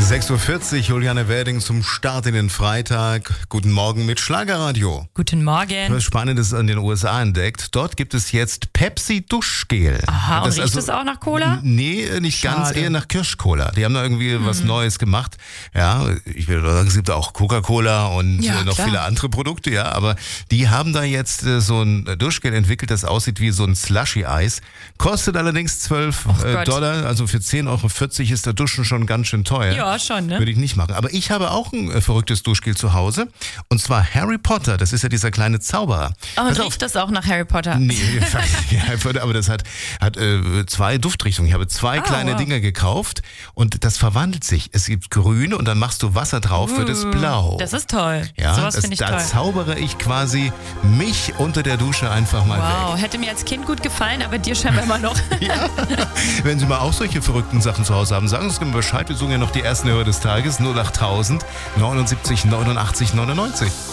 6.40 Uhr, Juliane Werding zum Start in den Freitag. Guten Morgen mit Schlagerradio. Guten Morgen. Was Spannendes in den USA entdeckt. Dort gibt es jetzt Pepsi-Duschgel. Aha, und riecht es auch nach Cola? Nee, nicht Schade. ganz, eher nach Kirschcola. Die haben da irgendwie was Neues gemacht. Ja, ich will sagen, es gibt auch Coca-Cola und Ja, noch klar. viele andere Produkte, ja. Aber die haben da jetzt so ein Duschgel entwickelt, das aussieht wie so ein Slushy-Eis. Kostet allerdings $12. Also für 10,40 € ist der Duschen schon ganz schön teuer. Ja, schon, ne? Würde ich nicht machen. Aber ich habe auch ein verrücktes Duschgel zu Hause. Und zwar Harry Potter. Das ist ja dieser kleine Zauberer. Oh, und Pass auf. riecht das auch nach Harry Potter? Nee, ja, aber das hat zwei Duftrichtungen. Ich habe zwei kleine wow. Dinger gekauft und das verwandelt sich. Es gibt grün und dann machst du Wasser drauf, wird es blau. Das ist toll. Ja, Sowas finde ich da toll. zaubere ich quasi mich unter der Dusche einfach mal Wow, hätte mir als Kind gut gefallen, aber dir scheinbar immer noch. weg. Ja. Wenn Sie mal auch solche verrückten Sachen zu Hause haben, sagen Sie uns Bescheid. Wir suchen ja noch die ersten Hörer des Tages. 08000 79 89 99.